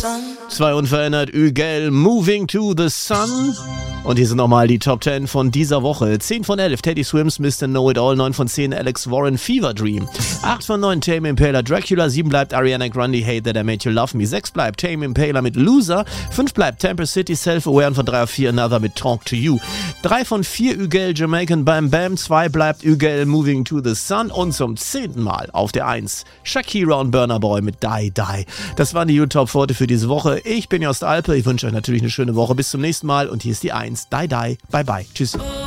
2 unverändert, Ügel, Moving to the Sun. Und hier sind nochmal die Top 10 von dieser Woche. 10 von 11, Teddy Swims, Mr. Know-It-All. 9 von 10, Alex Warren, Fever Dream. 8 von 9, Tame Impala, Dracula. 7 bleibt Ariana Grande, Hate That I Made You Love Me. 6 bleibt Tame Impala mit Loser. 5 bleibt Tampa City, Self-Aware. Und von 3 auf 4, Another mit Talk to You. 3 von 4, Ügel, Jamaican Bam Bam. 2 bleibt Ügel, Moving to the Sun. Und zum 10. Mal auf der 1, Shakira und Burna Boy mit Die Die. Das waren die U-Top 40 für diese Woche. Ich bin Jost Alpe. Ich wünsche euch natürlich eine schöne Woche. Bis zum nächsten Mal. Und hier ist die 1, Die Die. Bye bye. Tschüss.